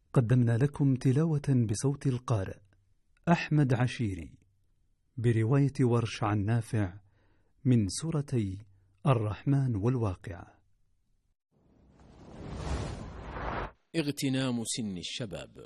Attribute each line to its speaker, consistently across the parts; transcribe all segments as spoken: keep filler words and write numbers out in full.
Speaker 1: قدمنا لكم تلاوة بصوت القارئ أحمد عشيري برواية ورش عن نافع من سورتي الرحمن والواقعة.
Speaker 2: اغتنام سن الشباب.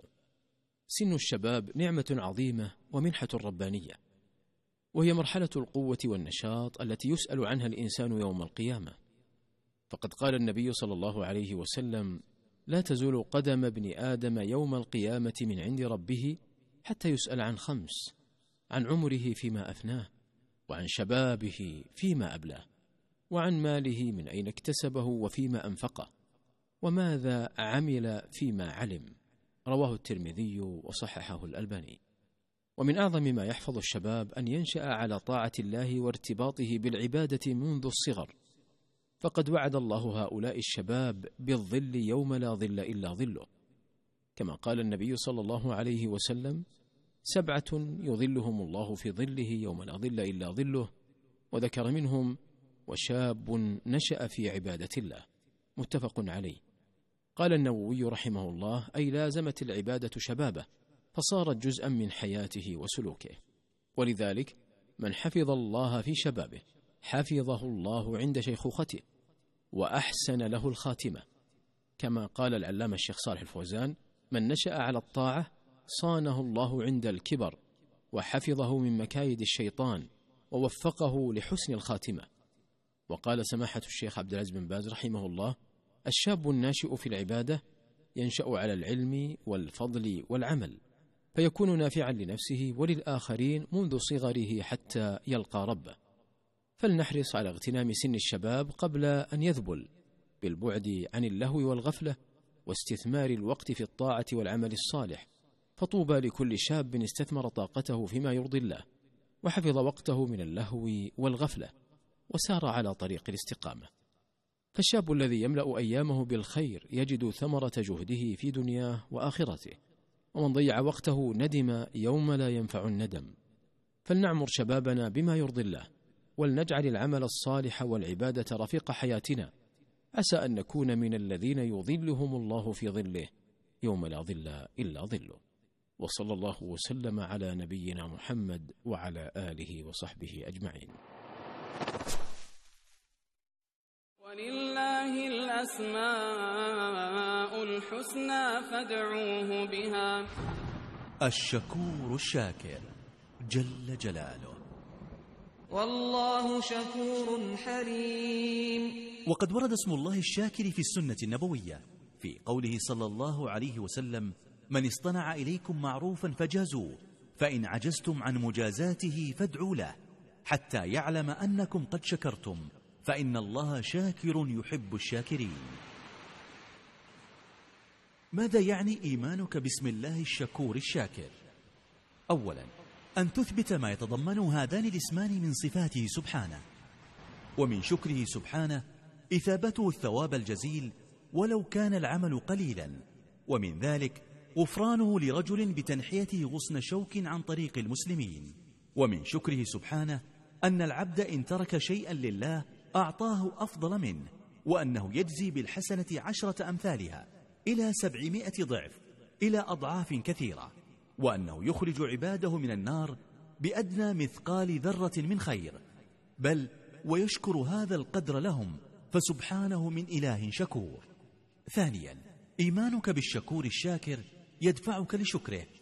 Speaker 2: سن الشباب نعمة عظيمة ومنحة ربانية، وهي مرحلة القوة والنشاط التي يسأل عنها الإنسان يوم القيامة. فقد قال النبي صلى الله عليه وسلم: لا تزول قدم ابن آدم يوم القيامة من عند ربه حتى يسأل عن خمس: عن عمره فيما أفناه، وعن شبابه فيما أبلاه، وعن ماله من أين اكتسبه وفيما أنفقه، وماذا عمل فيما علم. رواه الترمذي وصححه الألباني. ومن أعظم ما يحفظ الشباب أن ينشأ على طاعة الله وارتباطه بالعبادة منذ الصغر، فقد وعد الله هؤلاء الشباب بالظل يوم لا ظل إلا ظله، كما قال النبي صلى الله عليه وسلم: سبعة يظلهم الله في ظله يوم لا ظل إلا ظله، وذكر منهم: وشاب نشأ في عبادة الله. متفق عليه. قال النووي رحمه الله: أي لازمت العبادة شبابه، فصارت جزءا من حياته وسلوكه. ولذلك من حفظ الله في شبابه حفظه الله عند شيخوخته وأحسن له الخاتمة، كما قال العلامة الشيخ صالح الفوزان: من نشأ على الطاعة صانه الله عند الكبر، وحفظه من مكايد الشيطان، ووفقه لحسن الخاتمة. وقال سماحة الشيخ عبد العزيز بن باز رحمه الله: الشاب الناشئ في العبادة ينشأ على العلم والفضل والعمل، فيكون نافعا لنفسه وللآخرين منذ صغره حتى يلقى ربه. فلنحرص على اغتنام سن الشباب قبل أن يذبل، بالبعد عن اللهو والغفلة، واستثمار الوقت في الطاعة والعمل الصالح. فطوبى لكل شاب استثمر طاقته فيما يرضي الله، وحفظ وقته من اللهو والغفلة، وسار على طريق الاستقامة. فالشاب الذي يملأ أيامه بالخير يجد ثمرة جهده في دنياه وآخرته، ومن ضيع وقته ندم يوم لا ينفع الندم. فلنعمر شبابنا بما يرضي الله، ولنجعل العمل الصالح والعبادة رفيق حياتنا، عسى أن نكون من الذين يظلهم الله في ظله يوم لا ظل إلا ظله. وصلى الله وسلم على نبينا محمد وعلى آله وصحبه أجمعين.
Speaker 3: ولله الأسماء الحسنى فادعوه بها.
Speaker 4: الشكور الشاكر جل جلاله.
Speaker 3: والله شكور حليم.
Speaker 4: وقد ورد اسم الله الشاكر في السنة النبوية في قوله صلى الله عليه وسلم: من اصطنع إليكم معروفا فجازوه، فإن عجزتم عن مجازاته فادعوا له، حتى يعلم أنكم قد شكرتم، فإن الله شاكر يحب الشاكرين. ماذا يعني إيمانك باسم الله الشكور الشاكر؟ أولا، أن تثبت ما يتضمن هذان الاسمان من صفاته سبحانه. ومن شكره سبحانه إثابته الثواب الجزيل ولو كان العمل قليلا، ومن ذلك غفرانه لرجل بتنحيته غصن شوك عن طريق المسلمين. ومن شكره سبحانه أن العبد إن ترك شيئا لله أعطاه أفضل منه، وأنه يجزي بالحسنة عشرة أمثالها إلى سبعمائة ضعف إلى أضعاف كثيرة، وأنه يخرج عباده من النار بأدنى مثقال ذرة من خير، بل ويشكر هذا القدر لهم، فسبحانه من إله شكور. ثانيا، إيمانك بالشكور الشاكر يدفعك لشكره،